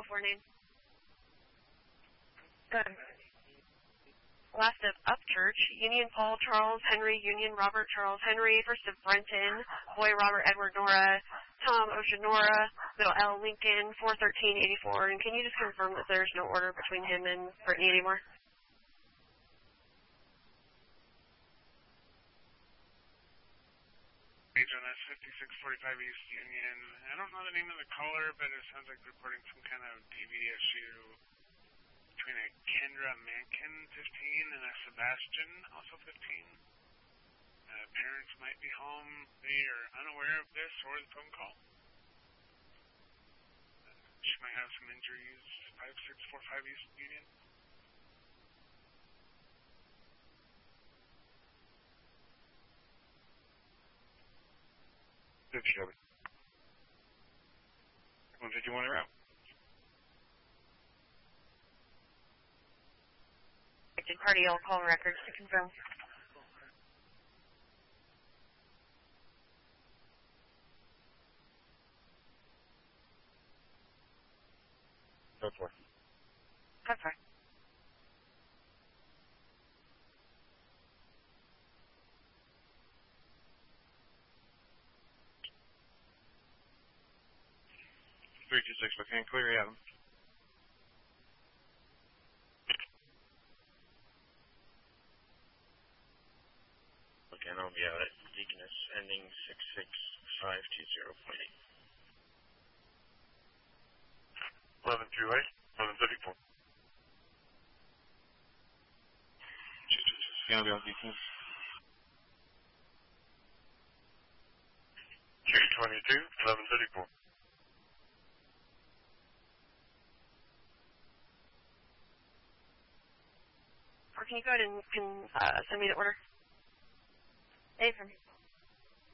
name. Good. Last of Upchurch, Union Paul Charles Henry, Union Robert Charles Henry, first of Brenton, Boy Robert Edward Nora, Tom Ocean Nora, middle L Lincoln, 41384. And can you just confirm that there's no order between him and Brittany anymore? Agent, that's 5645 East Union. I don't know the name of the caller, but it sounds like reporting some kind of DV issue between a Kendra Mankin, 15, and a Sebastian, also 15. Parents might be home. They are unaware of this or the phone call. She might have some injuries. 5645 East Union. Good, Shelby. 151 route. Cardiac call records to confirm. Go for it. Okay. Three two six. Okay, clear Adam. Okay, and I'll be out at Deaconess ending 66520.8. 1128, 1134. Gonna be on Deaconess. 222, 1134. Or can you go ahead and send me the order? From